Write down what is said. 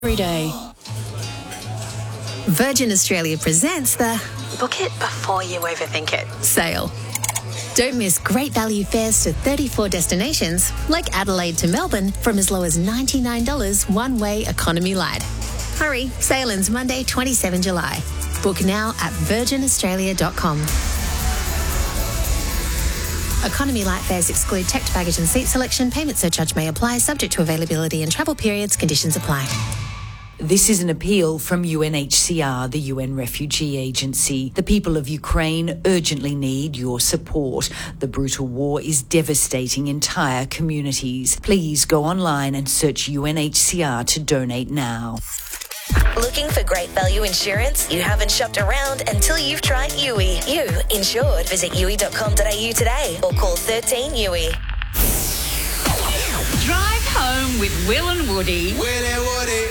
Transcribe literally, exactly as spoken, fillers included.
Every day. Virgin Australia presents the Book it before you overthink it sale. Don't miss great value fares to thirty-four destinations like Adelaide to Melbourne from as low as ninety-nine dollars one-way economy light. Hurry, sale ends Monday, the twenty-seventh of July. Book now at virgin australia dot com. Economy light fares exclude checked baggage and seat selection. Payment surcharge may apply, subject to availability and travel periods. Conditions apply. This is an appeal from U N H C R, the U N Refugee Agency. The people of Ukraine urgently need your support. The brutal war is devastating entire communities. Please go online and search U N H C R to donate now. Looking for great value insurance? You haven't shopped around until you've tried U I. You insured. Visit U I dot com dot a u today or call thirteen U I. Drive home with Will and Woody. Will and Woody.